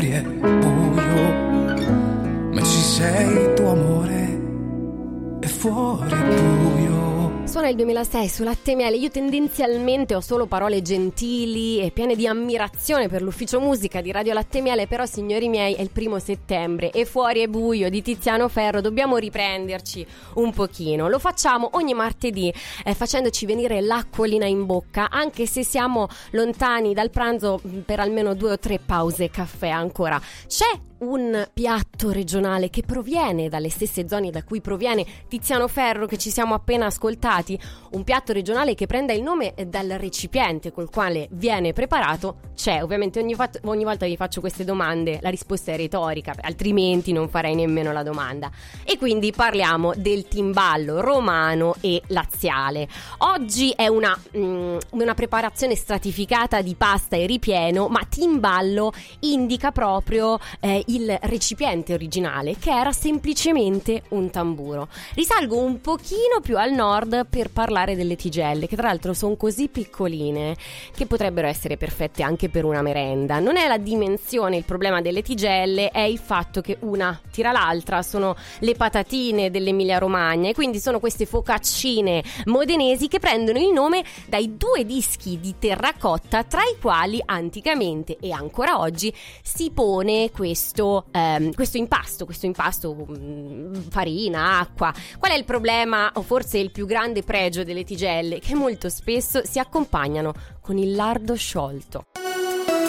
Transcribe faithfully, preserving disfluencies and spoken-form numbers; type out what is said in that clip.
fuori è buio, ma ci sei tu amore, e fuori è buio. Suona il duemilasei su Latte e Miele. Io tendenzialmente ho solo parole gentili e piene di ammirazione per l'ufficio musica di Radio Latte e Miele, però signori miei è il primo settembre e fuori è buio di Tiziano Ferro, dobbiamo riprenderci un pochino. Lo facciamo ogni martedì eh, facendoci venire l'acquolina in bocca, anche se siamo lontani dal pranzo per almeno due o tre pause caffè ancora. C'è un piatto regionale che proviene dalle stesse zone da cui proviene Tiziano Ferro, che ci siamo appena ascoltati, un piatto regionale che prende il nome dal recipiente col quale viene preparato. C'è, ovviamente ogni, fat- ogni volta vi faccio queste domande la risposta è retorica, altrimenti non farei nemmeno la domanda, e quindi parliamo del timballo romano e laziale. Oggi è una, mm, una preparazione stratificata di pasta e ripieno, ma timballo indica proprio eh, il recipiente originale, che era semplicemente un tamburo. Risalgo un pochino più al nord per parlare delle tigelle, che tra l'altro sono così piccoline che potrebbero essere perfette anche per una merenda. Non è la dimensione il problema delle tigelle, è il fatto che una tira l'altra. Sono le patatine dell'Emilia Romagna e quindi sono queste focaccine modenesi che prendono il nome dai due dischi di terracotta tra i quali anticamente e ancora oggi si pone questo ehm, questo impasto, questo impasto mh, farina, acqua. Qual è il problema, o forse il più grande pregio delle tigelle? Che molto spesso si accompagnano con il lardo sciolto.